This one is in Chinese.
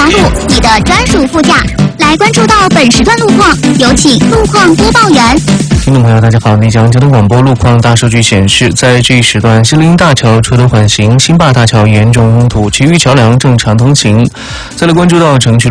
入你的专属副驾。来关注到本时段路况，有请路况播报员。 听众朋友，大家好！内江交通广播路况大数据显示，在这一时段，西林大桥车多缓行，新坝大桥严重拥堵，其余桥梁正常通行。再来关注到城区